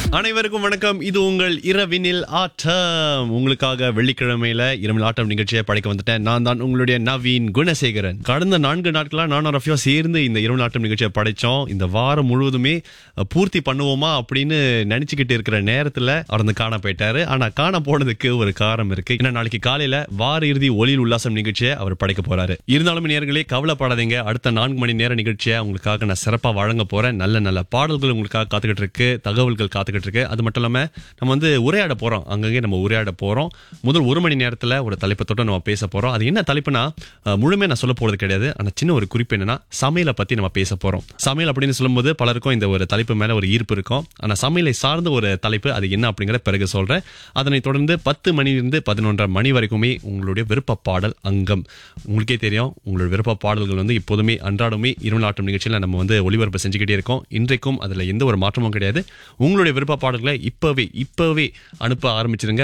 அனைவருக்கும் வணக்கம். இது உங்கள் இரவினில் ஆட்டம். உங்களுக்காக வெள்ளிக்கிழமையில இரவில் ஆட்டம் நிகழ்ச்சியை படைக்க வந்துட்டேன். நான் தான் உங்களுடைய நவீன் குணசேகரன். கடந்த 4 நாட்களா நானும் ரஃபியா சேர்ந்து இந்த இரவில் ஆட்டம் நிகழ்ச்சியை படைச்சோம். இந்த வாரம் முழுவதுமே பூர்த்தி பண்ணுவோமா அப்படின்னு நினைச்சுக்கிட்டு இருக்கிற நேரத்துல அவர் காண போயிட்டாரு. ஆனா காண போனதுக்கு ஒரு காரணம் இருக்கு. ஏன்னா நாளைக்கு காலையில வார இறுதி ஒளியில் உல்லாசம் நிகழ்ச்சியை அவர் படைக்க போறாரு. இருந்தாலும் நேயர்களே கவலைப்படாதீங்க. அடுத்த 4 மணி நேர நிகழ்ச்சியை உங்களுக்காக நான் சிறப்பா வழங்க போறேன். நல்ல நல்ல பாடல்கள் உங்களுக்காக காத்துக்கிட்டு இருக்கு, தகவல்கள் காத்துக்கிட்டு இருக்கு. அது மட்டும் இல்லாம நம்ம உரையாட போறோம். அங்கங்கே நம்ம உரையாட போறோம். முதல் 1 மணி நேரத்துல ஒரு தலைப்பை தொட்டு நம்ம பேச போறோம். அது என்ன தலைப்புனா முழுமையா நான் சொல்ல போறது கிடையாது. ஆனா சின்ன ஒரு குறிப்பு என்னன்னா, சமையலை பத்தி நம்ம பேச போறோம். சமையல் அப்படின்னு சொல்லும்போது பலருக்கும் இந்த ஒரு தலைப்பு மேல ஒரு ஈர்ப்பு இருக்கும். ஆனா சமையலை சார்ந்த ஒரு தலைப்பு, அது என்ன அப்படிங்கிற பிறகு சொல்றேன். அதனை தொடர்ந்து 10 மணியிலிருந்து 11:30 மணி வரைக்குமே உங்களுடைய விருப்ப பாடல் அங்கம். உங்களுக்கே தெரியும், உங்களுடைய விருப்ப பாடல்கள் எப்போதுமே அன்றாடமே இரவு ஆட்டம் நிகழ்ச்சியில நம்ம ஒளிபரப்பு செஞ்சுக்கிட்டே இருக்கோம். இன்றைக்கும் அதுல எந்த ஒரு மாற்றமும் கிடையாது. உங்களுடைய விருப்ப பாடல்களை இப்பவே அனுப்ப ஆரம்பிச்சிருங்க.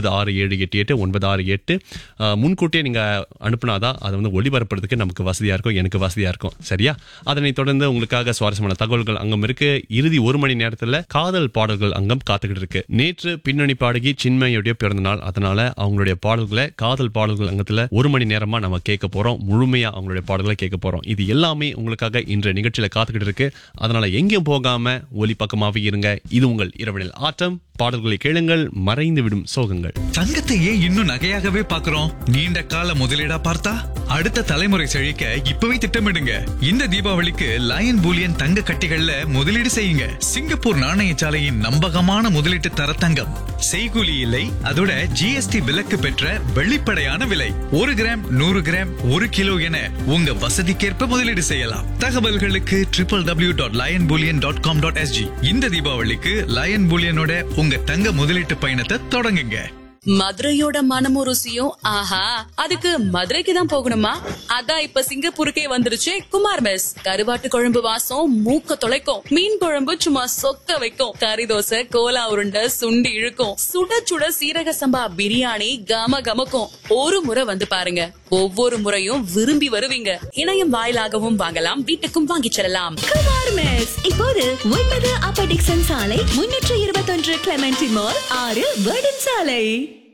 96788968 முன்கூட்டியே நீங்க அனுப்புனாதான் அதை ஒளிபரப்புறதுக்கு நமக்கு வசதியா இருக்கும், எனக்கு வசதியா இருக்கும். சரியா? அதனை தொடர்ந்து உங்களுக்காக சுவாரஸ்யமான தகவல்கள் அங்கம் இருக்கு. இறுதி 1 மணி நேரத்துல காதல் பாடல்கள் அங்கம் காத்துக்கிட்டு இருக்கு. நேற்று பின்னணி பாடகி சின்மயுடைய பிறந்த நாள். அதனால அவங்களுடைய பாடல்களை காதல் பாடல்கள் அங்கத்துல 1 மணி நேரமா நம்ம கேட்க போறோம். முழுமையா அவங்களுடைய பாடல்களை கேட்க போறோம். இது எல்லாமே உங்களுக்காக இன்றைய நிகழ்ச்சியில காத்துக்கிட்டு இருக்கு. அதனால எங்கேயும் போகாம ஒலி பக்கமாவே இருங்க. இது உங்கள் இரவினில் ஆட்டம். பாடல்களை கேளுங்கள், மறைந்து விடும் சோகங்கள். தங்கத்தை ஏன் இன்னும் நகையாகவே பார்க்கிறோம்? நீண்ட கால முதலீடா பார்த்தா அடுத்த தலைமுறை செழிக்க இப்பவே திட்டமிடுங்க. இந்த தீபாவளிக்கு லயன் பூலியன் தங்க கட்டிகள்ல முதலீடு செய்யுங்க. சிங்கப்பூர் நாணயசாலையின் நம்பகமான முதலீட்டு தர தங்கம். செய்கூலி இல்லை, அதோட ஜிஎஸ்டி விலக்கு பெற்ற வெளிப்படையான விலை. 1 கிராம், 100 கிராம், 1 கிலோ என உங்க வசதிக்கேற்ப முதலீடு செய்யலாம். தகவல்களுக்கு www.lionbullion.com.sg. இந்த தீபாவளிக்கு லயன் பூலியனோட உங்க தங்க முதலீட்டு பயணத்தை தொடங்குங்க. மதுரையோட மனமும் ருசியும் ஆஹா, அதுக்கு மதுரைக்கு தான் போகணுமா? அதான் இப்ப சிங்கப்பூருக்கே வந்துருச்சு குமார் மெஸ். கருவாட்டு குழம்பு வாசம் மூக்க தொலைக்கும், மீன் குழம்பு சும்மா சொக்க வைக்கும், கறி தோசை, கோலா உருண்டை, சுண்டி இழுக்கும், சுட சுட சீரக சம்பா பிரியாணி கம கமக்கும். ஒரு முறை வந்து பாருங்க, ஒவ்வொரு முறையும் விரும்பி வருவீங்க. இணையம் வாயிலாகவும் வாங்கலாம், வீட்டுக்கும் வாங்கிச் செல்லலாம். குமார் மெஸ் இப்போது 9 அப்பர் டிக்சன் சாலை, 321 கிளெமென்டி மால், 6 வேர்டன் சாலை.